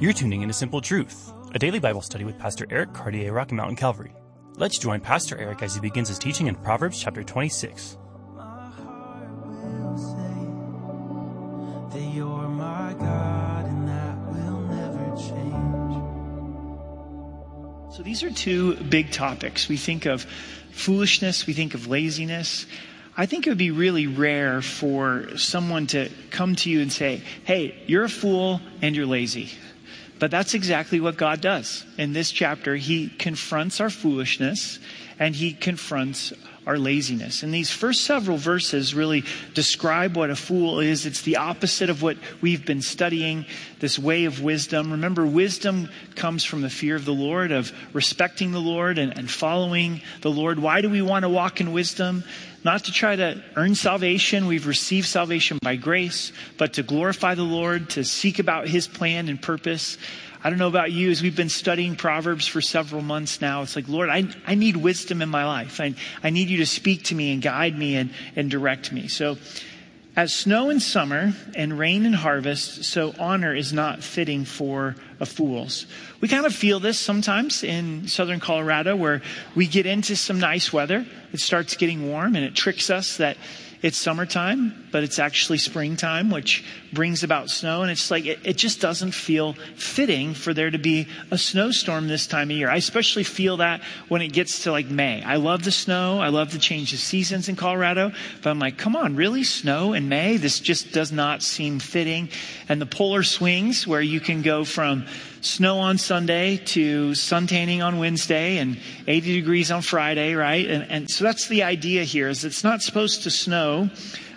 You're tuning into Simple Truth, a daily Bible study with Pastor Eric Cartier, Rocky Mountain Calvary. Let's join Pastor Eric as he begins his teaching in Proverbs chapter 26. So these are two big topics. We think of foolishness, we think of laziness. I think it would be really rare for someone to come to you and say, hey, you're a fool and you're lazy. But that's exactly what God does. In this chapter, he confronts our foolishness and he confronts our laziness. And these first several verses really describe what a fool is. It's the opposite of what we've been studying, this way of wisdom. Remember, wisdom comes from the fear of the Lord, of respecting the Lord and following the Lord. Why do we want to walk in wisdom? Not to try to earn salvation. We've received salvation by grace, but to glorify the Lord, to seek about his plan and purpose. I don't know about you, as we've been studying Proverbs for several months now, it's like, Lord, I need wisdom in my life. I need you to speak to me and guide me and direct me. So as snow in summer and rain in harvest, so honor is not fitting for a fool's. We kind of feel this sometimes in southern Colorado where we get into some nice weather. It starts getting warm and it tricks us that it's summertime, but it's actually springtime, which brings about snow. And it's like, it just doesn't feel fitting for there to be a snowstorm this time of year. I especially feel that when it gets to like May. I love the snow. I love the change of seasons in Colorado. But I'm like, come on, really? Snow in May? This just does not seem fitting. And the polar swings where you can go from snow on Sunday to suntanning on Wednesday and 80 degrees on Friday, right? And so that's the idea here, is it's not supposed to snow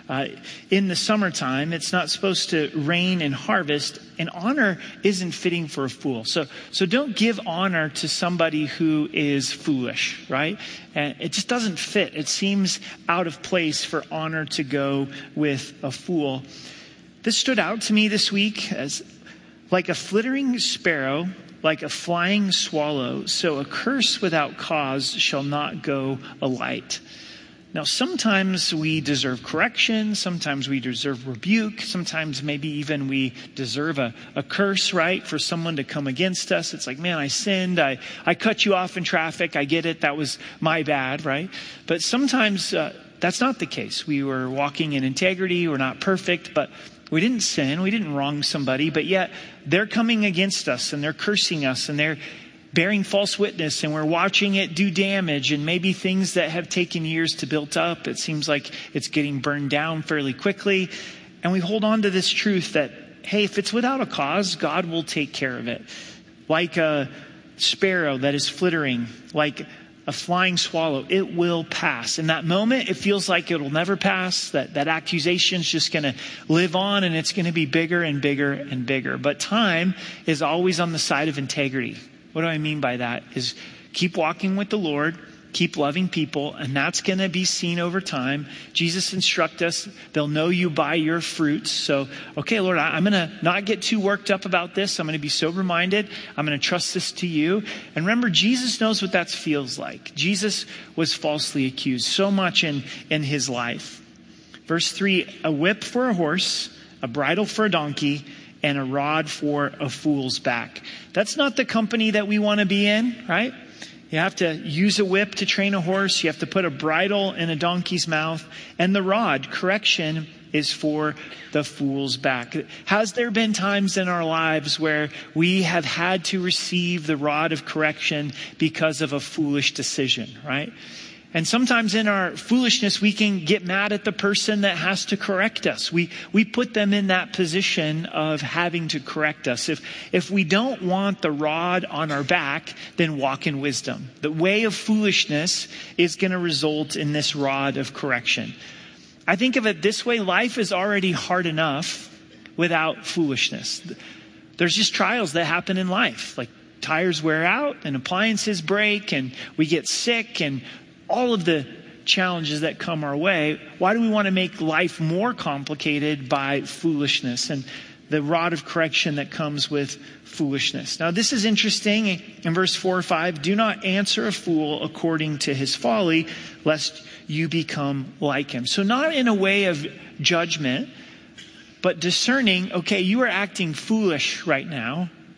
in the summertime. It's not supposed to rain and harvest. And honor isn't fitting for a fool. So don't give honor to somebody who is foolish, right? And it just doesn't fit. It seems out of place for honor to go with a fool. This stood out to me this week as like a flittering sparrow, like a flying swallow, so a curse without cause shall not go alight. Now, sometimes we deserve correction. Sometimes we deserve rebuke. Sometimes maybe even we deserve a curse, right? For someone to come against us. It's like, man, I sinned. I cut you off in traffic. I get it. That was my bad, right? But sometimes that's not the case. We were walking in integrity. We're not perfect, but we didn't sin. We didn't wrong somebody, but yet they're coming against us and they're cursing us and they're bearing false witness and we're watching it do damage, and maybe things that have taken years to build up. It seems like it's getting burned down fairly quickly. And we hold on to this truth that, hey, if it's without a cause, God will take care of it. Like a sparrow that is flittering, like a flying swallow, it will pass. In that moment, it feels like it'll never pass. That accusation's just going to live on and it's going to be bigger and bigger and bigger. But time is always on the side of integrity. What do I mean by that? Is keep walking with the Lord, keep loving people, and that's going to be seen over time. Jesus instructs us, they'll know you by your fruits. So, okay, Lord, I'm going to not get too worked up about this. I'm going to be sober-minded. I'm going to trust this to you. And remember, Jesus knows what that feels like. Jesus was falsely accused so much in his life. Verse 3, a whip for a horse, a bridle for a donkey, and a rod for a fool's back. That's not the company that we want to be in, right? You have to use a whip to train a horse. You have to put a bridle in a donkey's mouth. And the rod, correction, is for the fool's back. Has there been times in our lives where we have had to receive the rod of correction because of a foolish decision, right? And sometimes in our foolishness, we can get mad at the person that has to correct us. We put them in that position of having to correct us. If we don't want the rod on our back, then walk in wisdom. The way of foolishness is going to result in this rod of correction. I think of it this way. Life is already hard enough without foolishness. There's just trials that happen in life. Like tires wear out and appliances break and we get sick and all of the challenges that come our way. Why do we want to make life more complicated by foolishness and the rod of correction that comes with foolishness? Now, this is interesting. In verse 4 or 5, do not answer a fool according to his folly, lest you become like him. So not in a way of judgment, but discerning, okay, you are acting foolish right now.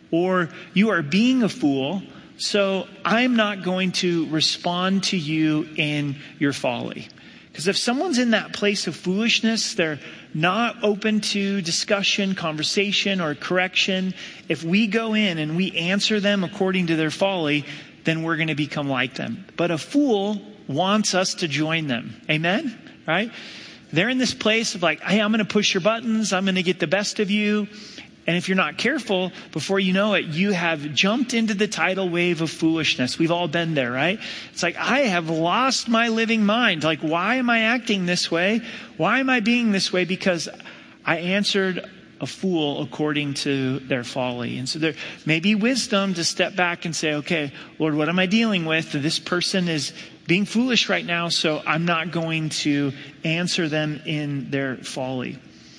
or you are being a fool, so I'm not going to respond to you in your folly. Because if someone's in that place of foolishness, they're not open to discussion, conversation, or correction. If we go in and we answer them according to their folly, then we're going to become like them. But a fool wants us to join them. Amen? Right? They're in this place of like, hey, I'm going to push your buttons. I'm going to get the best of you. And if you're not careful, before you know it, you have jumped into the tidal wave of foolishness. We've all been there, right? It's like, I have lost my living mind. Like, why am I acting this way? Why am I being this way? Because I answered a fool according to their folly. And so there may be wisdom to step back and say, okay, Lord, what am I dealing with? This person is being foolish right now, so I'm not going to answer them in their folly.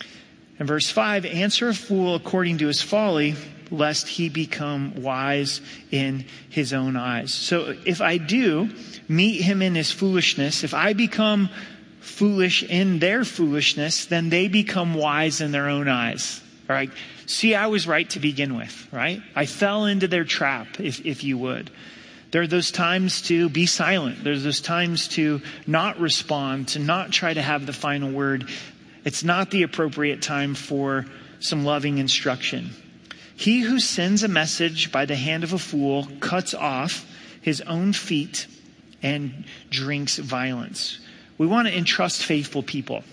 In verse 5, answer a fool according to his folly, lest he become wise in his own eyes. So if I do meet him in his foolishness, if I become foolish in their foolishness, then they become wise in their own eyes. All right. See, I was right to begin with, right? I fell into their trap, if you would. There are those times to be silent. There's those times to not respond, to not try to have the final word. It's not the appropriate time for some loving instruction. He who sends a message by the hand of a fool cuts off his own feet and drinks violence. We want to entrust faithful people.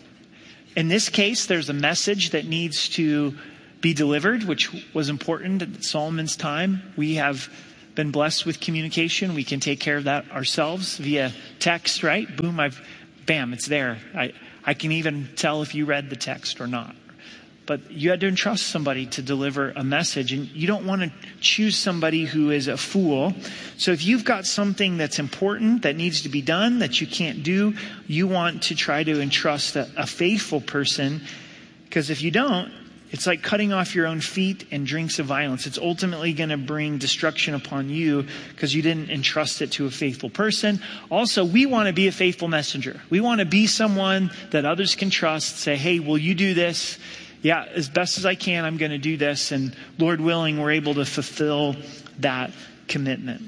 In this case, there's a message that needs to be delivered, which was important at Solomon's time. We have been blessed with communication. We can take care of that ourselves via text, right? Boom, bam, it's there. I can even tell if you read the text or not. But you had to entrust somebody to deliver a message, and you don't want to choose somebody who is a fool. So if you've got something that's important that needs to be done that you can't do, you want to try to entrust a faithful person, because if you don't, it's like cutting off your own feet and drinks of violence. It's ultimately going to bring destruction upon you because you didn't entrust it to a faithful person. Also, we want to be a faithful messenger. We want to be someone that others can trust. Say, hey, will you do this? Yeah, as best as I can, I'm going to do this. And Lord willing, we're able to fulfill that commitment.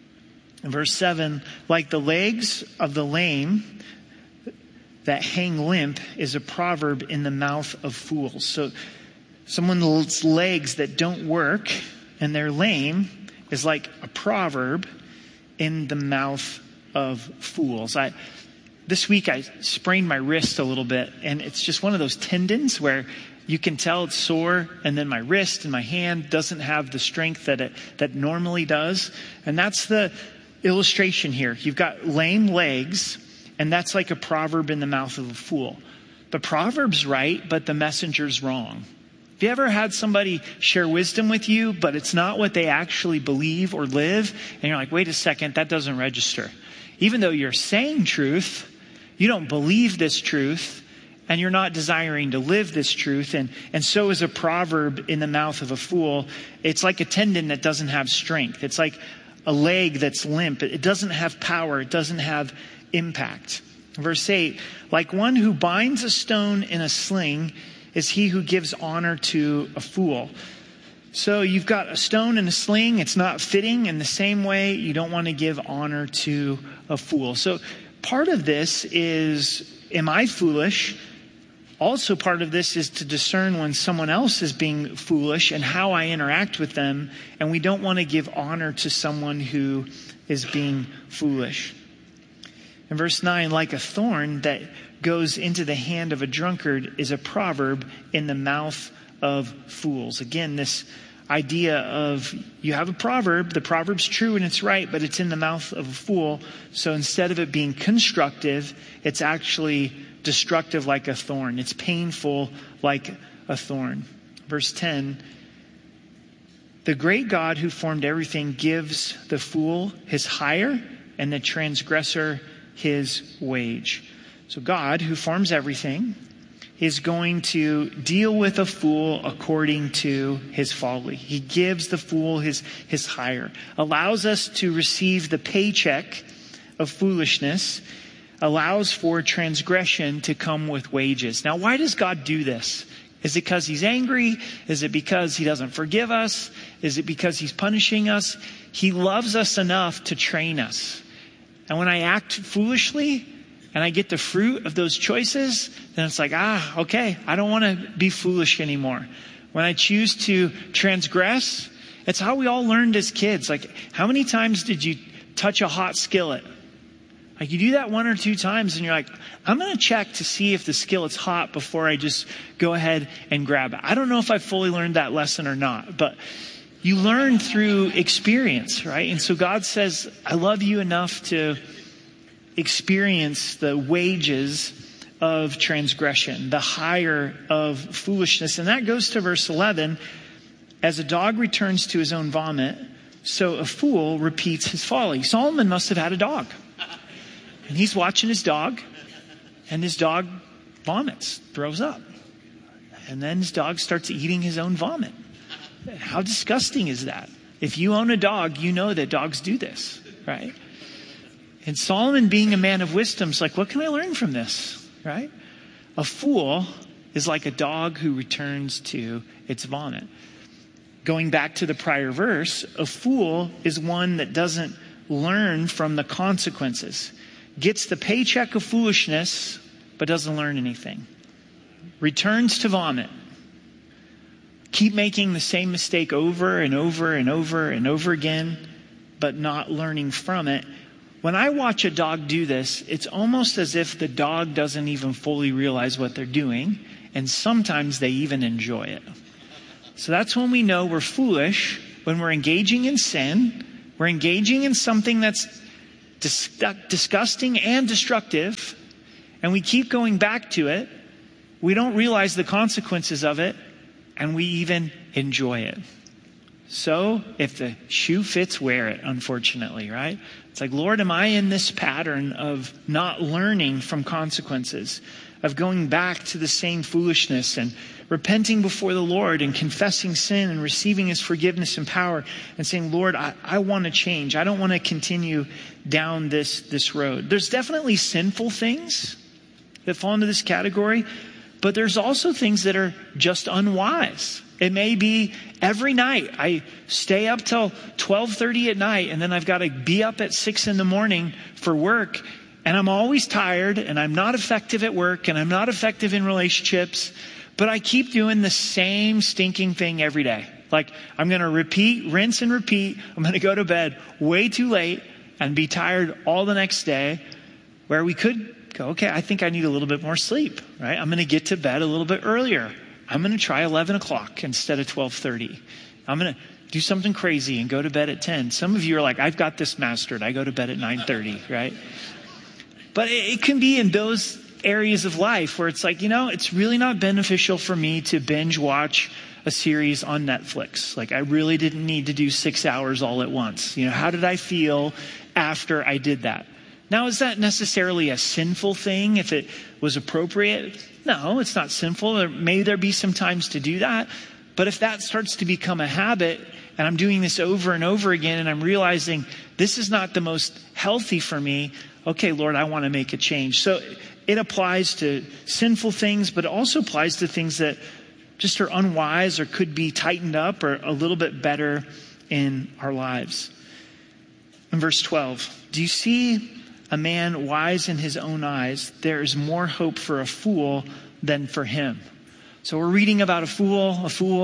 In verse 7, like the legs of the lame that hang limp is a proverb in the mouth of fools. So someone's legs that don't work and they're lame is like a proverb in the mouth of fools. This week I sprained my wrist a little bit, and it's just one of those tendons where you can tell it's sore, and then my wrist and my hand doesn't have the strength that normally does. And that's the illustration here. You've got lame legs, and that's like a proverb in the mouth of a fool. The proverb's right, but the messenger's wrong. Have you ever had somebody share wisdom with you, but it's not what they actually believe or live? And you're like, wait a second, that doesn't register. Even though you're saying truth, you don't believe this truth, and you're not desiring to live this truth. And so is a proverb in the mouth of a fool. It's like a tendon that doesn't have strength. It's like a leg that's limp. It doesn't have power. It doesn't have impact. Verse 8, like one who binds a stone in a sling is he who gives honor to a fool. So you've got a stone in a sling. It's not fitting. In the same way, you don't want to give honor to a fool. So part of this is, am I foolish? Also part of this is to discern when someone else is being foolish and how I interact with them. And we don't want to give honor to someone who is being foolish. In verse 9, like a thorn that goes into the hand of a drunkard is a proverb in the mouth of fools. Again, this idea of you have a proverb, the proverb's true and it's right, but it's in the mouth of a fool. So instead of it being constructive, it's actually destructive like a thorn. It's painful like a thorn. Verse 10, the great God who formed everything gives the fool his hire and the transgressor his wage. So God, who forms everything, is going to deal with a fool according to his folly. He gives the fool his hire, allows us to receive the paycheck of foolishness, allows for transgression to come with wages. Now, why does God do this? Is it because he's angry? Is it because he doesn't forgive us? Is it because he's punishing us? He loves us enough to train us. And when I act foolishly and I get the fruit of those choices, then it's like, okay, I don't want to be foolish anymore. When I choose to transgress, it's how we all learned as kids. Like, how many times did you touch a hot skillet? Like, you do that 1 or 2 times and you're like, I'm going to check to see if the skillet's hot before I just go ahead and grab it. I don't know if I fully learned that lesson or not, but you learn through experience, right? And so God says, I love you enough to experience the wages of transgression, the hire of foolishness. And that goes to verse 11. As a dog returns to his own vomit, so a fool repeats his folly. Solomon must have had a dog. And he's watching his dog, and his dog vomits, throws up. And then his dog starts eating his own vomit. How disgusting is that? If you own a dog, you know that dogs do this, right? And Solomon, being a man of wisdom, is like, what can I learn from this, right? A fool is like a dog who returns to its vomit. Going back to the prior verse, a fool is one that doesn't learn from the consequences. Gets the paycheck of foolishness, but doesn't learn anything. Returns to vomit. Keep making the same mistake over and over and over and over again, but not learning from it. When I watch a dog do this, it's almost as if the dog doesn't even fully realize what they're doing, and sometimes they even enjoy it. So that's when we know we're foolish, when we're engaging in sin, we're engaging in something that's disgusting and destructive, and we keep going back to it. We don't realize the consequences of it, and we even enjoy it. So if the shoe fits, wear it, unfortunately, right? It's like, Lord, am I in this pattern of not learning from consequences, of going back to the same foolishness and repenting before the Lord and confessing sin and receiving his forgiveness and power and saying, Lord, I want to change. I don't want to continue down this road. There's definitely sinful things that fall into this category, but there's also things that are just unwise. It may be every night I stay up till 12:30 at night, and then I've got to be up at 6 a.m. for work, and I'm always tired, and I'm not effective at work, and I'm not effective in relationships, but I keep doing the same stinking thing every day. Like, I'm going to rinse and repeat. I'm going to go to bed way too late and be tired all the next day, where we could go, okay, I think I need a little bit more sleep, right? I'm going to get to bed a little bit earlier. I'm going to try 11 o'clock instead of 12:30. I'm going to do something crazy and go to bed at 10. Some of you are like, I've got this mastered. I go to bed at 9:30, right? But it can be in those areas of life where it's like, it's really not beneficial for me to binge watch a series on Netflix. Like, I really didn't need to do 6 hours all at once. How did I feel after I did that? Now, is that necessarily a sinful thing if it was appropriate? No, it's not sinful. Maybe there be some times to do that. But if that starts to become a habit and I'm doing this over and over again and I'm realizing this is not the most healthy for me, okay, Lord, I want to make a change. So it applies to sinful things, but it also applies to things that just are unwise or could be tightened up or a little bit better in our lives. In verse 12, do you see a man wise in his own eyes? There is more hope for a fool than for him. So we're reading about a fool.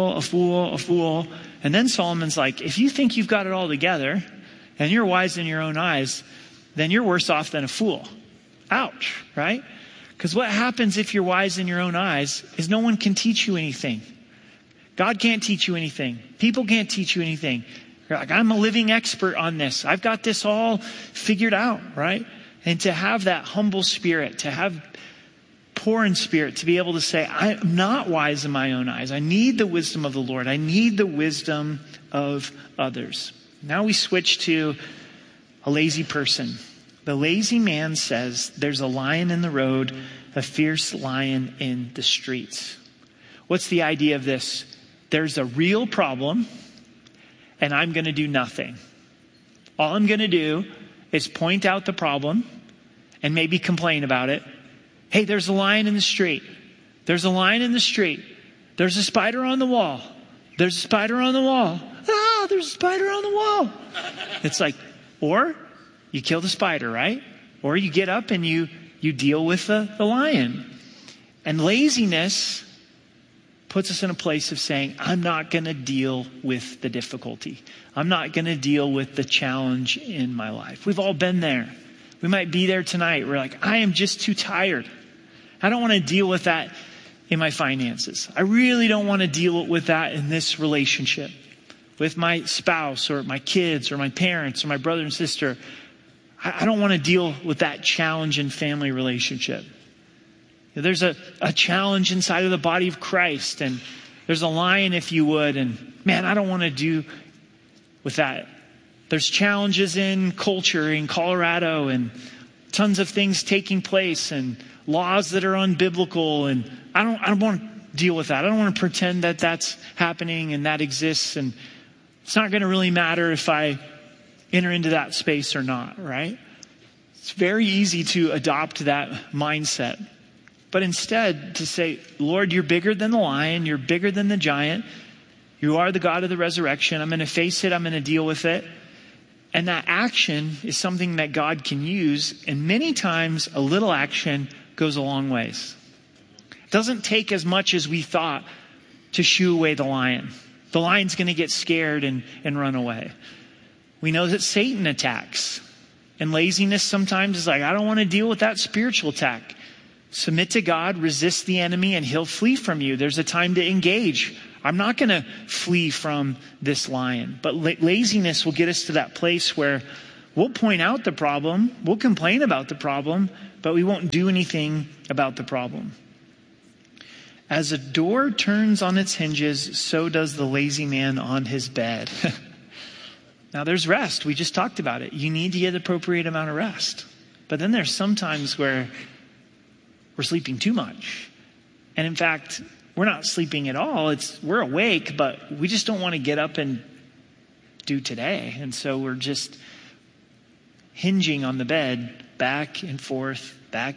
And then Solomon's like, if you think you've got it all together and you're wise in your own eyes, then you're worse off than a fool. Ouch, right? Because what happens if you're wise in your own eyes is no one can teach you anything. God can't teach you anything. People can't teach you anything. You're like, I'm a living expert on this. I've got this all figured out, right? And to have that humble spirit, to have poor in spirit, to be able to say, I'm not wise in my own eyes. I need the wisdom of the Lord. I need the wisdom of others. Now we switch to a lazy person. The lazy man says, there's a lion in the road, a fierce lion in the streets. What's the idea of this? There's a real problem, and I'm going to do nothing. All I'm going to do is point out the problem and maybe complain about it. Hey, there's a lion in the street. There's a lion in the street. There's a spider on the wall. There's a spider on the wall. Ah, there's a spider on the wall. It's like, or you kill the spider, right? Or you get up and you deal with the lion. And laziness puts us in a place of saying, I'm not going to deal with the difficulty. I'm not going to deal with the challenge in my life. We've all been there. We might be there tonight. We're like, I am just too tired. I don't want to deal with that in my finances. I really don't want to deal with that in this relationship with my spouse or my kids or my parents or my brother and sister. I don't want to deal with that challenge in family relationship. There's a challenge inside of the body of Christ, and there's a lion, if you would, and man, I don't want to do with that. There's challenges in culture in Colorado and tons of things taking place and laws that are unbiblical, and I don't want to deal with that. I don't want to pretend that that's happening and that exists, and it's not going to really matter if I enter into that space or not, right? It's very easy to adopt that mindset. But instead to say, Lord, you're bigger than the lion. You're bigger than the giant. You are the God of the resurrection. I'm going to face it. I'm going to deal with it. And that action is something that God can use. And many times a little action goes a long ways. It doesn't take as much as we thought to shoo away the lion. The lion's going to get scared and run away. We know that Satan attacks. And laziness sometimes is like, I don't want to deal with that spiritual attack. Submit to God, resist the enemy, and he'll flee from you. There's a time to engage. I'm not going to flee from this lion. But laziness will get us to that place where we'll point out the problem, we'll complain about the problem, but we won't do anything about the problem. As a door turns on its hinges, so does the lazy man on his bed. Now there's rest. We just talked about it. You need to get the appropriate amount of rest. But then there's some times where we're sleeping too much. And in fact, we're not sleeping at all. We're awake, but we just don't want to get up and do today. And so we're just hinging on the bed, back and forth,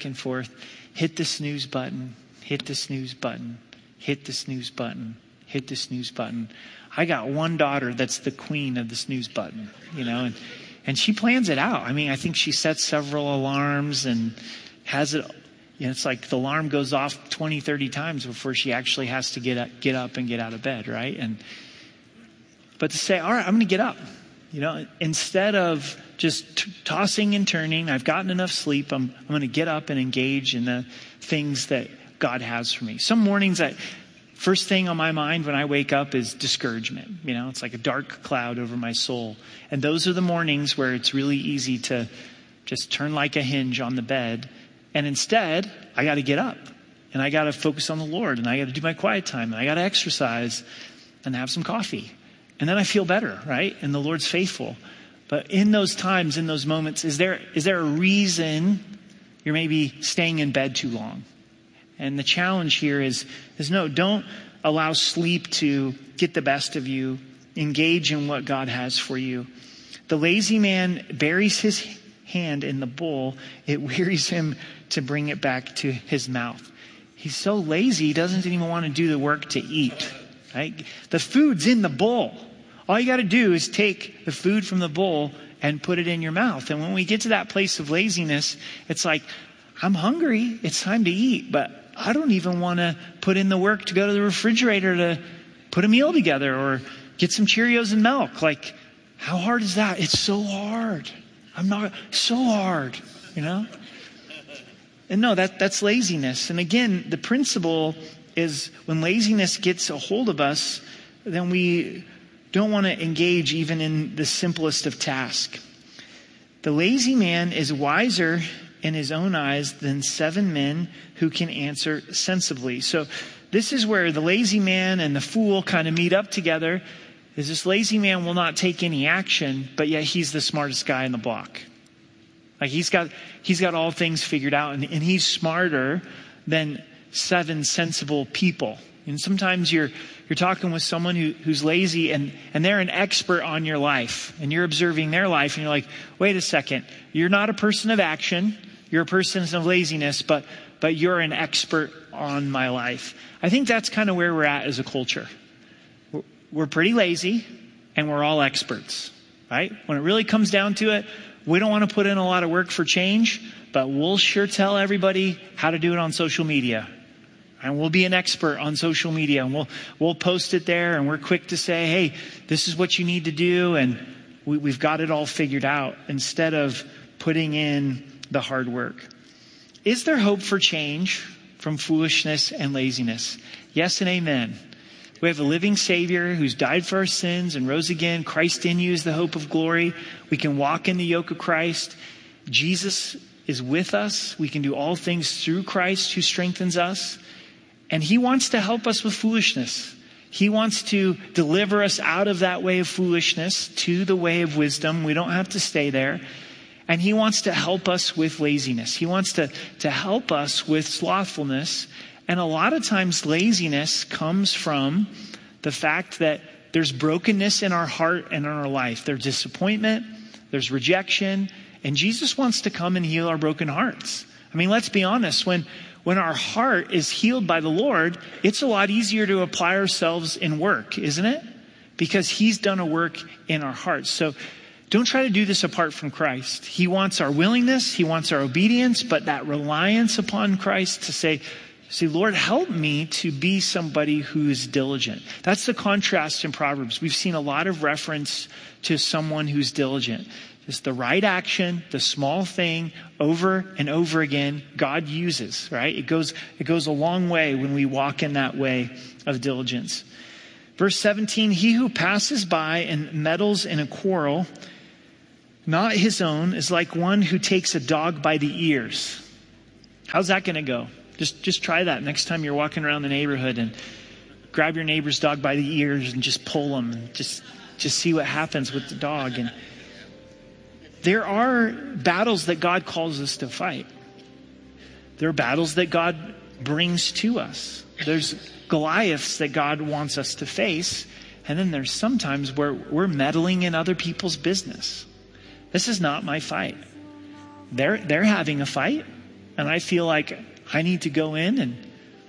hit the snooze button, hit the snooze button, hit the snooze button, hit the snooze button. I got one daughter that's the queen of the snooze button, and she plans it out. I mean, I think she sets several alarms and has it. It's like the alarm goes off 20, 30 times before she actually has to get up and get out of bed, right? But to say, all right, I'm going to get up. Instead of just tossing and turning, I've gotten enough sleep. I'm going to get up and engage in the things that God has for me. Some mornings, first thing on my mind when I wake up is discouragement. It's like a dark cloud over my soul. And those are the mornings where it's really easy to just turn like a hinge on the bed. And instead, I got to get up and I got to focus on the Lord and I got to do my quiet time and I got to exercise and have some coffee. And then I feel better, right? And the Lord's faithful. But in those times, in those moments, is there a reason you're maybe staying in bed too long? And the challenge here is no, don't allow sleep to get the best of you. Engage in what God has for you. The lazy man buries his hand in the bowl. It wearies him to bring it back to his mouth. He's so lazy, he doesn't even want to do the work to eat. Right? The food's in the bowl. All you got to do is take the food from the bowl and put it in your mouth. And when we get to that place of laziness, it's like, I'm hungry. It's time to eat, but I don't even want to put in the work to go to the refrigerator to put a meal together or get some Cheerios and milk. Like, how hard is that? It's so hard. So hard, And no, that's laziness. And again, the principle is when laziness gets a hold of us, then we don't want to engage even in the simplest of tasks. The lazy man is wiser in his own eyes than 7 men who can answer sensibly. So this is where the lazy man and the fool kind of meet up together. Is this lazy man will not take any action, but yet he's the smartest guy in the block. Like he's got all things figured out, and he's smarter than 7 sensible people. And sometimes you're talking with someone who's lazy and they're an expert on your life, and you're observing their life, and you're like, wait a second, you're not a person of action, you're a person of laziness, but you're an expert on my life. I think that's kind of where we're at as a culture. We're pretty lazy and we're all experts, right? When it really comes down to it, we don't want to put in a lot of work for change, but we'll sure tell everybody how to do it on social media. And we'll be an expert on social media, and we'll post it there, and we're quick to say, hey, this is what you need to do, and we've got it all figured out, instead of putting in the hard work. Is there hope for change from foolishness and laziness? Yes and amen. We have a living Savior who's died for our sins and rose again. Christ in you is the hope of glory. We can walk in the yoke of Christ. Jesus is with us. We can do all things through Christ who strengthens us. And he wants to help us with foolishness. He wants to deliver us out of that way of foolishness to the way of wisdom. We don't have to stay there. And he wants to help us with laziness. He wants to help us with slothfulness. And a lot of times laziness comes from the fact that there's brokenness in our heart and in our life. There's disappointment, there's rejection, and Jesus wants to come and heal our broken hearts. I mean, let's be honest. When our heart is healed by the Lord, it's a lot easier to apply ourselves in work, isn't it? Because he's done a work in our hearts. So don't try to do this apart from Christ. He wants our willingness. He wants our obedience, but that reliance upon Christ to say, Lord, help me to be somebody who is diligent. That's the contrast in Proverbs. We've seen a lot of reference to someone who's diligent. Just the right action, the small thing, over and over again, God uses, right? It goes a long way when we walk in that way of diligence. Verse 17, he who passes by and meddles in a quarrel, not his own, is like one who takes a dog by the ears. How's that going to go? Just try that next time you're walking around the neighborhood, and grab your neighbor's dog by the ears and just pull them and just see what happens with the dog. And there are battles that God calls us to fight. There are battles that God brings to us. There's Goliaths that God wants us to face. And then there's sometimes where we're meddling in other people's business. This is not my fight. They're having a fight, and I feel like I need to go in and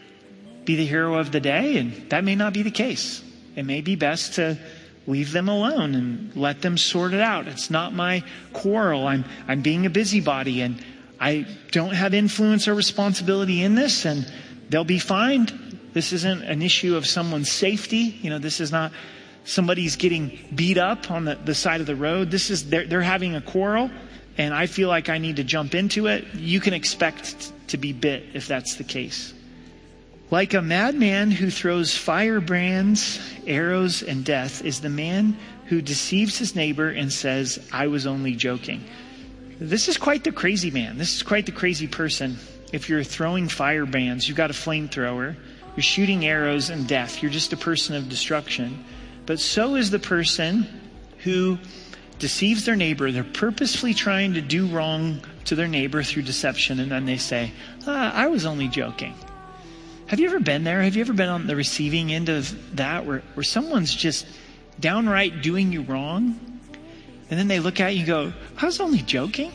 be the hero of the day, and that may not be the case. It may be best to leave them alone and let them sort it out. It's not my quarrel. I'm being a busybody, and I don't have influence or responsibility in this, and they'll be fine. This isn't an issue of someone's safety. This is not somebody's getting beat up on the side of the road. This is they're having a quarrel, and I feel like I need to jump into it. You can expect to be bit if that's the case. Like a madman who throws firebrands, arrows, and death is the man who deceives his neighbor and says, I was only joking. This is quite the crazy man. This is quite the crazy person. If you're throwing firebrands, you've got a flamethrower, you're shooting arrows and death. You're just a person of destruction. But so is the person who deceives their neighbor. They're purposefully trying to do wrong to their neighbor through deception. And then they say, I was only joking. Have you ever been there? Have you ever been on the receiving end of that where someone's just downright doing you wrong? And then they look at you and go, I was only joking.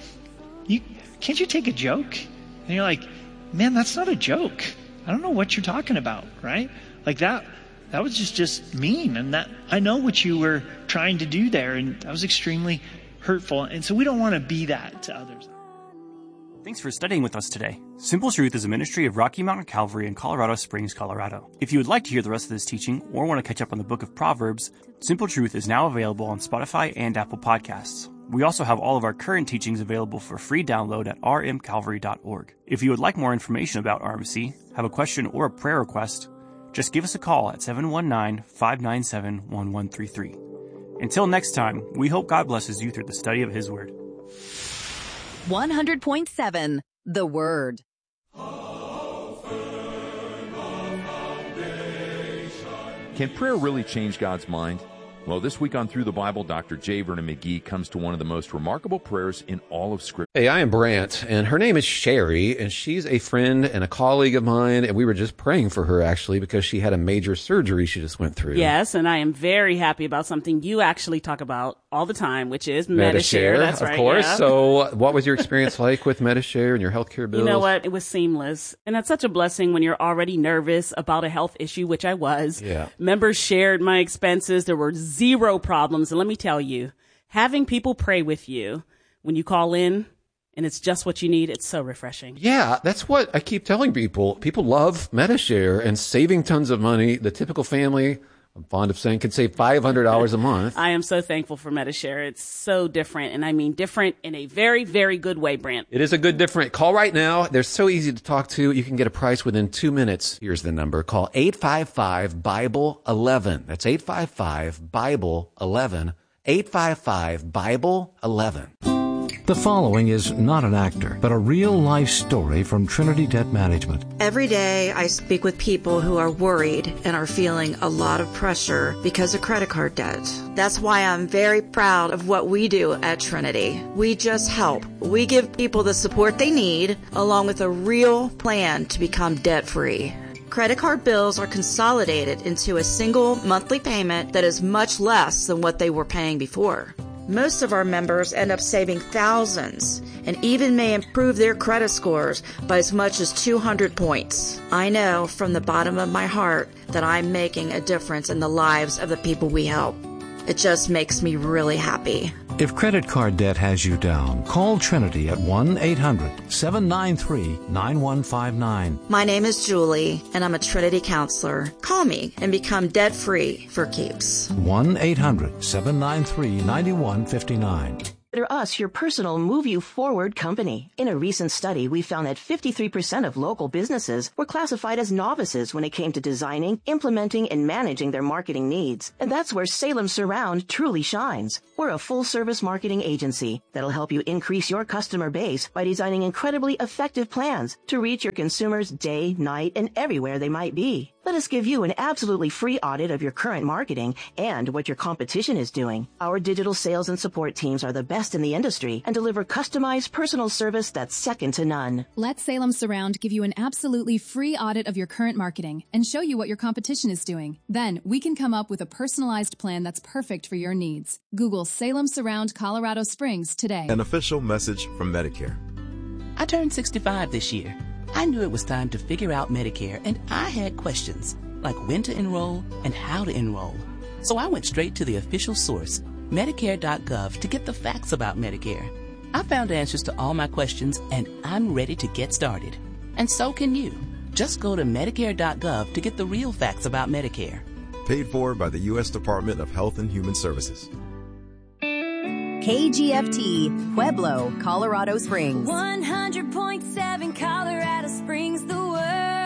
Can't you take a joke? And you're like, man, that's not a joke. I don't know what you're talking about, right? Like that was just mean. And that I know what you were trying to do there. And that was extremely hurtful. And so we don't want to be that to others. Thanks for studying with us today. Simple Truth is a ministry of Rocky Mountain Calvary in Colorado Springs, Colorado. If you would like to hear the rest of this teaching or want to catch up on the book of Proverbs, Simple Truth is now available on Spotify and Apple Podcasts. We also have all of our current teachings available for free download at rmcalvary.org. If you would like more information about RMC, have a question or a prayer request, just give us a call at 719-597-1133. Until next time, we hope God blesses you through the study of His Word. 100.7 The Word. Can prayer really change God's mind? Well, this week on Through the Bible, Dr. J. Vernon McGee comes to one of the most remarkable prayers in all of Scripture. Hey, I am Brant, and her name is Sherry, and she's a friend and a colleague of mine, and we were just praying for her, actually, because she had a major surgery she just went through. Yes, and I am very happy about something you actually talk about all the time, which is Medi-Share. That's right, of course. Yeah. So what was your experience like with Medi-Share and your healthcare bills? You know what? It was seamless. And that's such a blessing when you're already nervous about a health issue, which I was. Yeah. Members shared my expenses. There were zero problems. And let me tell you, having people pray with you when you call in and it's just what you need, it's so refreshing. Yeah, that's what I keep telling people. People love Medi-Share and saving tons of money. The typical family, I'm fond of saying, can save $500 a month. I am so thankful for Medi-Share. It's so different, and I mean different in a very, very good way, Brant. It is a good different. Call right now. They're so easy to talk to. You can get a price within 2 minutes. Here's the number. Call 855-BIBLE-11. That's 855-BIBLE-11. 855-BIBLE-11. The following is not an actor, but a real-life story from Trinity Debt Management. Every day I speak with people who are worried and are feeling a lot of pressure because of credit card debt. That's why I'm very proud of what we do at Trinity. We just help. We give people the support they need, along with a real plan to become debt-free. Credit card bills are consolidated into a single monthly payment that is much less than what they were paying before. Most of our members end up saving thousands and even may improve their credit scores by as much as 200 points. I know from the bottom of my heart that I'm making a difference in the lives of the people we help. It just makes me really happy. If credit card debt has you down, call Trinity at 1-800-793-9159. My name is Julie, and I'm a Trinity counselor. Call me and become debt-free for keeps. 1-800-793-9159. Consider us your personal Move You Forward company. In a recent study, we found that 53% of local businesses were classified as novices when it came to designing, implementing, and managing their marketing needs. And that's where Salem Surround truly shines. We're a full-service marketing agency that'll help you increase your customer base by designing incredibly effective plans to reach your consumers day, night, and everywhere they might be. Let us give you an absolutely free audit of your current marketing and what your competition is doing. Our digital sales and support teams are the best in the industry and deliver customized personal service that's second to none. Let Salem Surround give you an absolutely free audit of your current marketing and show you what your competition is doing. Then we can come up with a personalized plan that's perfect for your needs. Google Salem Surround Colorado Springs today. An official message from Medicare. I turned 65 this year. I knew it was time to figure out Medicare, and I had questions, like when to enroll and how to enroll. So I went straight to the official source, Medicare.gov, to get the facts about Medicare. I found answers to all my questions, and I'm ready to get started. And so can you. Just go to Medicare.gov to get the real facts about Medicare. Paid for by the U.S. Department of Health and Human Services. KGFT, Pueblo, Colorado Springs. 100.7 Colorado Springs, the word.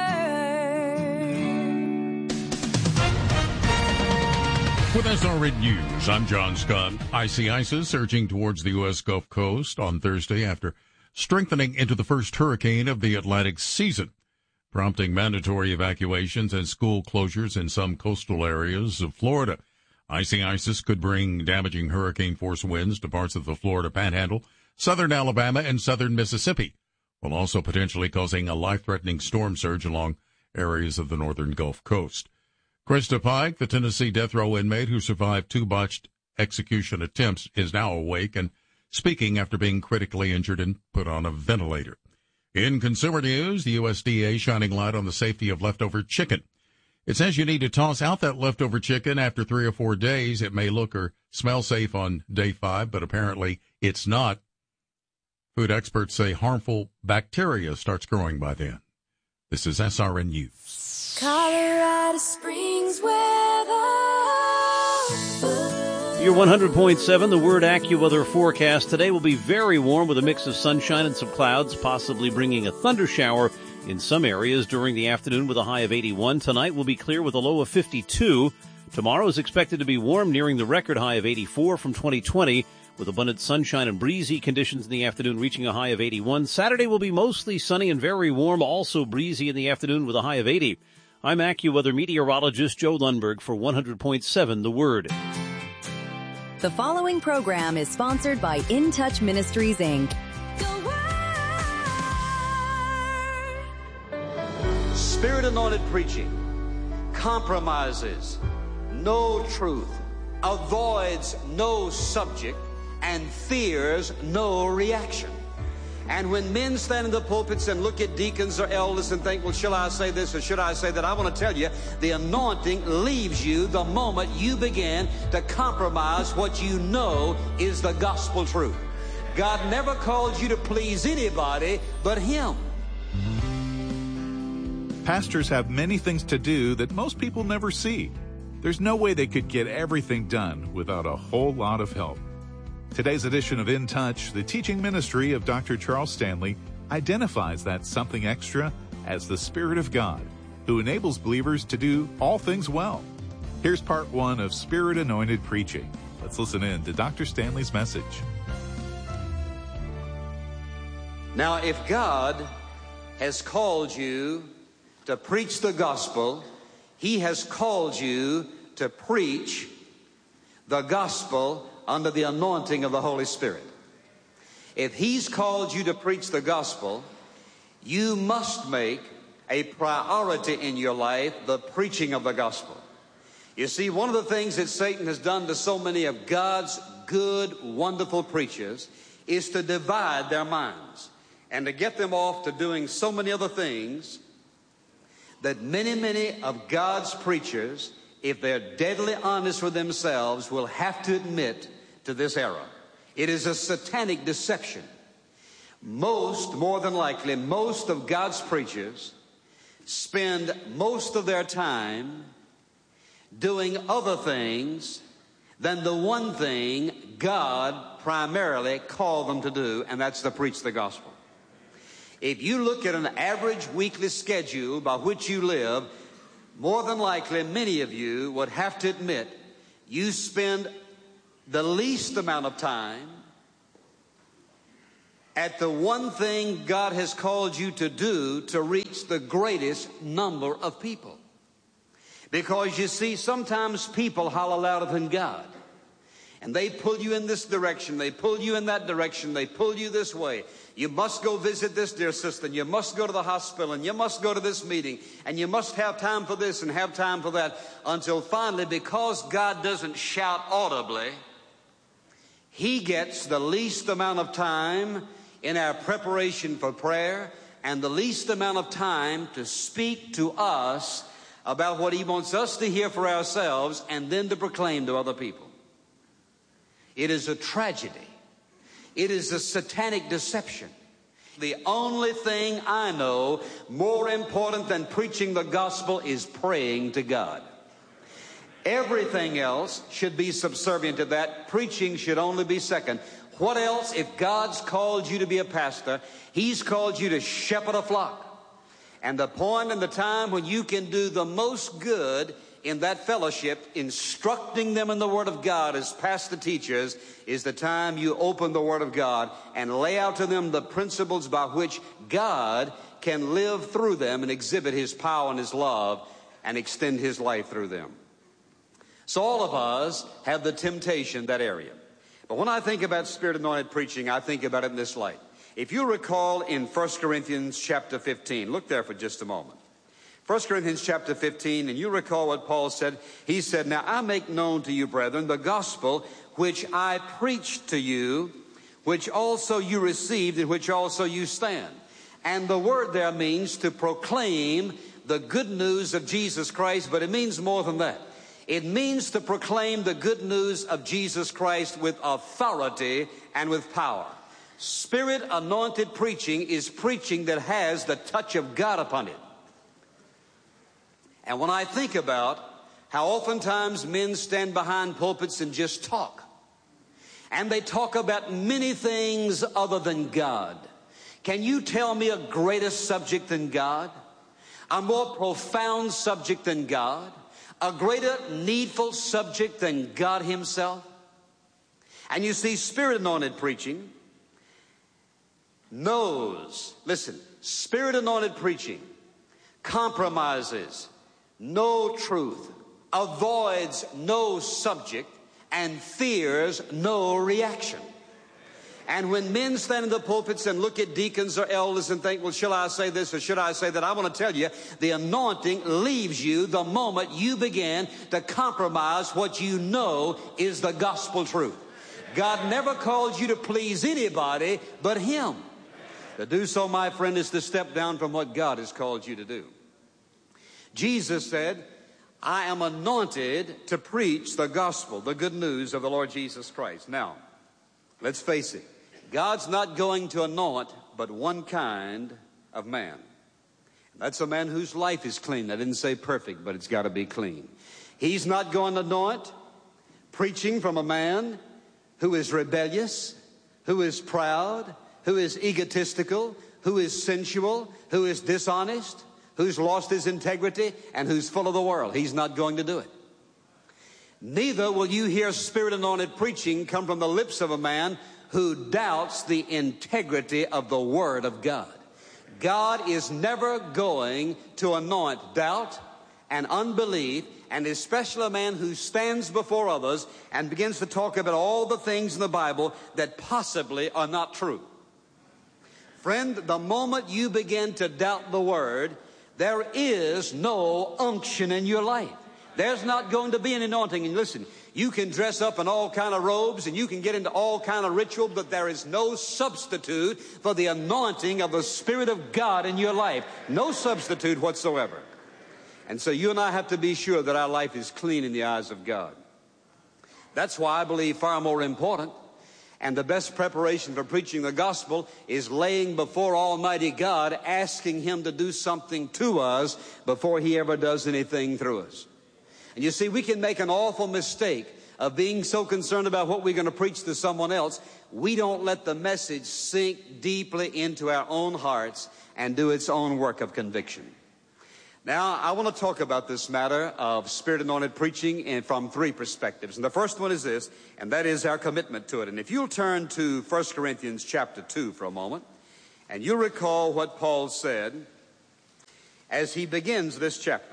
With SRN News, I'm John Scott. Icy ISIS surging towards the U.S. Gulf Coast on Thursday after strengthening into the first hurricane of the Atlantic season, prompting mandatory evacuations and school closures in some coastal areas of Florida. Icy ISIS could bring damaging hurricane-force winds to parts of the Florida Panhandle, southern Alabama, and southern Mississippi, while also potentially causing a life-threatening storm surge along areas of the northern Gulf Coast. Krista Pike, the Tennessee death row inmate who survived 2 botched execution attempts, is now awake and speaking after being critically injured and put on a ventilator. In consumer news, the USDA shining light on the safety of leftover chicken. It says you need to toss out that leftover chicken after 3 or 4 days. It may look or smell safe on day 5, but apparently it's not. Food experts say harmful bacteria starts growing by then. This is SRN News. Colorado Springs weather. Your 100.7, the Word AccuWeather forecast today will be very warm with a mix of sunshine and some clouds, possibly bringing a thunder shower in some areas during the afternoon with a high of 81. Tonight will be clear with a low of 52. Tomorrow is expected to be warm, nearing the record high of 84 from 2020, with abundant sunshine and breezy conditions in the afternoon, reaching a high of 81. Saturday will be mostly sunny and very warm, also breezy in the afternoon with a high of 80. I'm AccuWeather meteorologist Joe Lundberg for 100.7 The Word. The following program is sponsored by In Touch Ministries, Inc. Spirit-anointed preaching compromises no truth, avoids no subject, and fears no reaction. And when men stand in the pulpits and look at deacons or elders and think, well, shall I say this or should I say that? I want to tell you, the anointing leaves you the moment you begin to compromise what you know is the gospel truth. God never called you to please anybody but Him. Pastors have many things to do that most people never see. There's no way they could get everything done without a whole lot of help. Today's edition of In Touch, the teaching ministry of Dr. Charles Stanley, identifies that something extra as the Spirit of God, who enables believers to do all things well. Here's part one of Spirit-anointed preaching. Let's listen in to Dr. Stanley's message. Now, if God has called you to preach the gospel, He has called you to preach the gospel under the anointing of the Holy Spirit. If He's called you to preach the gospel, you must make a priority in your life the preaching of the gospel. You see, one of the things that Satan has done to so many of God's good, wonderful preachers is to divide their minds and to get them off to doing so many other things that many of God's preachers, if they're deadly honest with themselves, will have to admit to this error. It is a satanic deception. More than likely, most of God's preachers spend most of their time doing other things than the one thing God primarily called them to do, and that's to preach the gospel. If you look at an average weekly schedule by which you live, more than likely many of you would have to admit you spend the least amount of time at the one thing God has called you to do to reach the greatest number of people. Because you see, sometimes people holler louder than God. And they pull you in this direction, they pull you in that direction, they pull you this way. You must go visit this dear sister, and you must go to the hospital, and you must go to this meeting, and you must have time for this and have time for that, until finally, because God doesn't shout audibly, He gets the least amount of time in our preparation for prayer and the least amount of time to speak to us about what He wants us to hear for ourselves and then to proclaim to other people. It is a tragedy. It is a satanic deception. The only thing I know more important than preaching the gospel is praying to God. Everything else should be subservient to that. Preaching should only be second. What else? If God's called you to be a pastor, He's called you to shepherd a flock. And the point and the time when you can do the most good in that fellowship, instructing them in the Word of God as pastor teachers, is the time you open the Word of God and lay out to them the principles by which God can live through them and exhibit His power and His love and extend His life through them. So all of us have the temptation, that area. But when I think about Spirit-anointed preaching, I think about it in this light. If you recall in 1 Corinthians chapter 15, look there for just a moment. 1 Corinthians chapter 15, and you recall what Paul said. He said, "Now I make known to you, brethren, the gospel which I preached to you, which also you received, in which also you stand." And the word there means to proclaim the good news of Jesus Christ, but it means more than that. It means to proclaim the good news of Jesus Christ with authority and with power. Spirit-anointed preaching is preaching that has the touch of God upon it. And when I think about how oftentimes men stand behind pulpits and just talk, and they talk about many things other than God. Can you tell me a greater subject than God? A more profound subject than God? A greater needful subject than God Himself? And you see, Spirit-anointed preaching knows, listen, Spirit-anointed preaching compromises no truth, avoids no subject, and fears no reaction. And when men stand in the pulpits and look at deacons or elders and think, well, shall I say this or should I say that? I want to tell you, the anointing leaves you the moment you begin to compromise what you know is the gospel truth. God never called you to please anybody but Him. To do so, my friend, is to step down from what God has called you to do. Jesus said, I am anointed to preach the gospel, the good news of the Lord Jesus Christ. Now, let's face it. God's not going to anoint but one kind of man. That's a man whose life is clean. I didn't say perfect, but it's got to be clean. He's not going to anoint preaching from a man who is rebellious, who is proud, who is egotistical, who is sensual, who is dishonest, who's lost his integrity, and who's full of the world. He's not going to do it. Neither will you hear Spirit-anointed preaching come from the lips of a man who doubts the integrity of the Word of God. God is never going to anoint doubt and unbelief, and especially a man who stands before others and begins to talk about all the things in the Bible that possibly are not true. Friend, the moment you begin to doubt the Word, there is no unction in your life. There's not going to be an anointing. And listen, you can dress up in all kind of robes and you can get into all kind of ritual, but there is no substitute for the anointing of the Spirit of God in your life. No substitute whatsoever. And so you and I have to be sure that our life is clean in the eyes of God. That's why I believe far more important and the best preparation for preaching the gospel is laying before Almighty God, asking Him to do something to us before He ever does anything through us. And you see, we can make an awful mistake of being so concerned about what we're going to preach to someone else. We don't let the message sink deeply into our own hearts and do its own work of conviction. Now, I want to talk about this matter of Spirit-anointed preaching from three perspectives. And the first one is this, and that is our commitment to it. And if you'll turn to 1 Corinthians chapter 2 for a moment, and you'll recall what Paul said as he begins this chapter.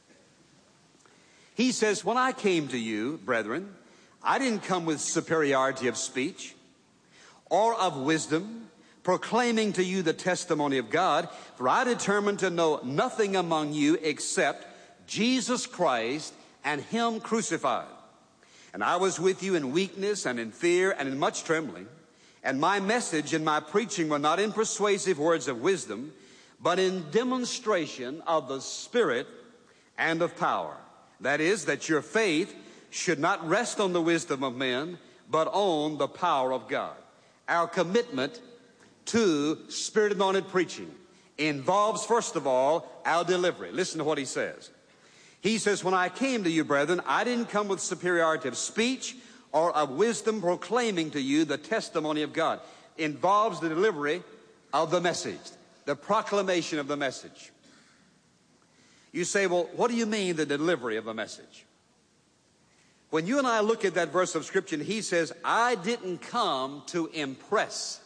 He says, when I came to you, brethren, I didn't come with superiority of speech or of wisdom, proclaiming to you the testimony of God, for I determined to know nothing among you except Jesus Christ and Him crucified. And I was with you in weakness and in fear and in much trembling. And my message and my preaching were not in persuasive words of wisdom, but in demonstration of the Spirit and of power. That is, that your faith should not rest on the wisdom of men, but on the power of God. Our commitment to Spirit-anointed preaching involves, first of all, our delivery. Listen to what he says. He says, when I came to you, brethren, I didn't come with superiority of speech or of wisdom, proclaiming to you the testimony of God. Involves the delivery of the message, the proclamation of the message. You say, well, what do you mean the delivery of a message? When you and I look at that verse of Scripture, he says, I didn't come to impress.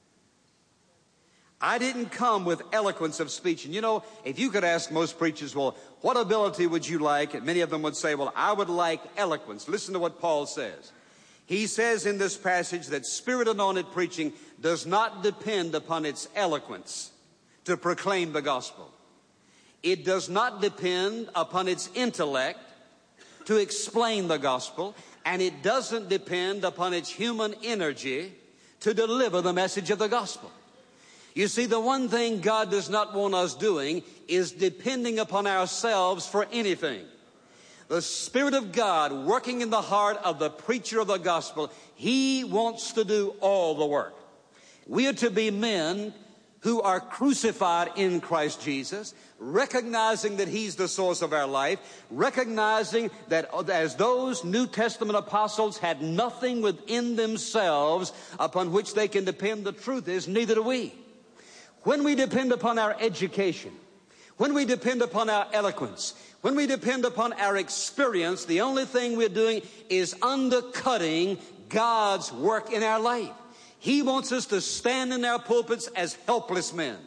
I didn't come with eloquence of speech. And you know, if you could ask most preachers, well, what ability would you like? And many of them would say, well, I would like eloquence. Listen to what Paul says. He says in this passage that Spirit-anointed preaching does not depend upon its eloquence to proclaim the gospel. It does not depend upon its intellect to explain the gospel, and it doesn't depend upon its human energy to deliver the message of the gospel. You see, the one thing God does not want us doing is depending upon ourselves for anything. The Spirit of God working in the heart of the preacher of the gospel, He wants to do all the work. We are to be men who are crucified in Christ Jesus, recognizing that He's the source of our life, recognizing that as those New Testament apostles had nothing within themselves upon which they can depend, the truth is, neither do we. When we depend upon our education, when we depend upon our eloquence, when we depend upon our experience, the only thing we're doing is undercutting God's work in our life. He wants us to stand in our pulpits as helpless men.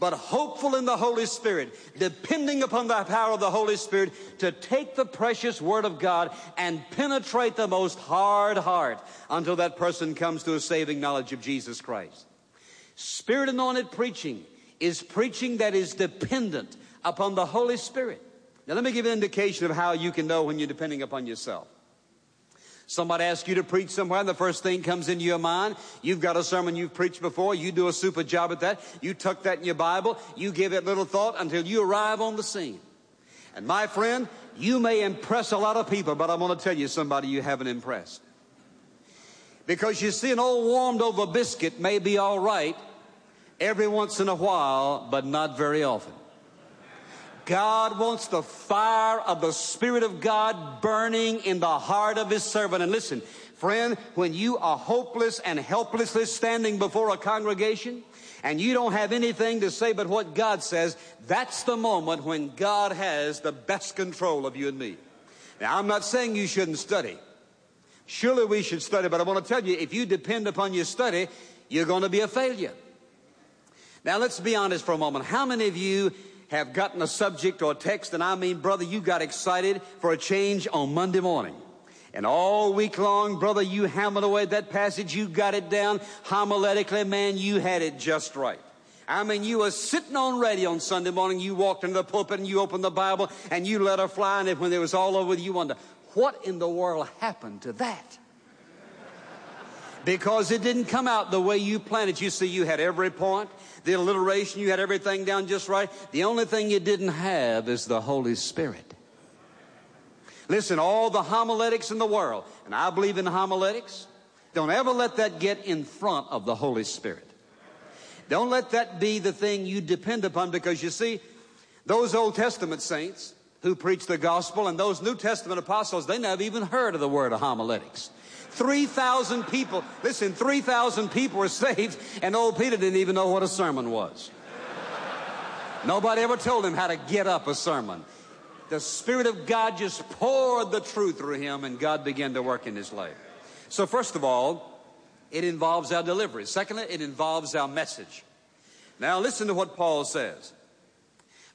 but hopeful in the Holy Spirit, depending upon the power of the Holy Spirit to take the precious Word of God and penetrate the most hard heart until that person comes to a saving knowledge of Jesus Christ. Spirit-anointed preaching is preaching that is dependent upon the Holy Spirit. Now let me give you an indication of how you can know when you're depending upon yourself. Somebody asks you to preach somewhere, and the first thing comes into your mind. You've got a sermon you've preached before. You do a super job at that. You tuck that in your Bible. You give it little thought until you arrive on the scene. And my friend, you may impress a lot of people, but I'm going to tell you somebody you haven't impressed. Because you see, an old warmed over biscuit may be all right every once in a while, but not very often. God wants the fire of the Spirit of God burning in the heart of His servant. And listen, friend, when you are hopeless and helplessly standing before a congregation and you don't have anything to say but what God says, that's the moment when God has the best control of you and me. Now, I'm not saying you shouldn't study. Surely we should study, but I want to tell you, if you depend upon your study, you're going to be a failure. Now, let's be honest for a moment. How many of you have gotten a subject or text, and I mean, brother, you got excited for a change on Monday morning. And all week long, brother, you hammered away that passage. You got it down homiletically. Man, you had it just right. I mean, you were sitting on radio on Sunday morning. You walked into the pulpit and you opened the Bible and you let her fly. And when it was all over, you wondered, what in the world happened to that? Because it didn't come out the way you planned it. You see, you had every point, the alliteration, you had everything down just right. The only thing you didn't have is the Holy Spirit. Listen, all the homiletics in the world, and I believe in homiletics, don't ever let that get in front of the Holy Spirit. Don't let that be the thing you depend upon, because you see, those Old Testament saints who preached the gospel and those New Testament apostles, they never even heard of the word of homiletics. 3,000 people, listen, 3,000 people were saved, and old Peter didn't even know what a sermon was. Nobody ever told him how to get up a sermon. The Spirit of God just poured the truth through him, and God began to work in his life. So first of all, it involves our delivery. Secondly, it involves our message. Now listen to what Paul says.